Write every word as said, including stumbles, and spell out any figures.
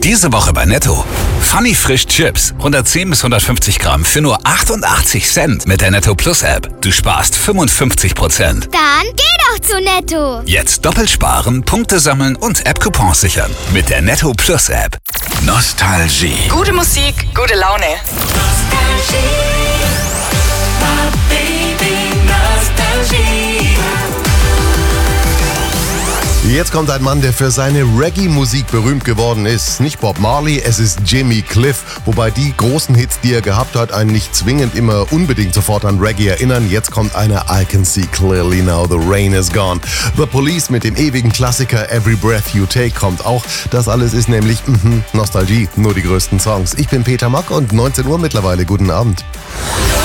Diese Woche bei Netto. Funny Frisch Chips, hundertzehn bis hundertfünfzig Gramm für nur achtundachtzig Cent mit der Netto Plus App. Du sparst fünfundfünfzig Prozent. Dann geh doch zu Netto. Jetzt doppelt sparen, Punkte sammeln und App-Coupons sichern mit der Netto Plus App. Nostalgie. Gute Musik, gute Laune. Jetzt kommt ein Mann, der für seine Reggae-Musik berühmt geworden ist. Nicht Bob Marley, es ist Jimmy Cliff. Wobei die großen Hits, die er gehabt hat, einen nicht zwingend immer unbedingt sofort an Reggae erinnern. Jetzt kommt einer I Can See Clearly Now, The Rain Is Gone. The Police mit dem ewigen Klassiker Every Breath You Take kommt auch. Das alles ist nämlich mm, Nostalgie, nur die größten Songs. Ich bin Peter Mack und neunzehn Uhr mittlerweile. Guten Abend.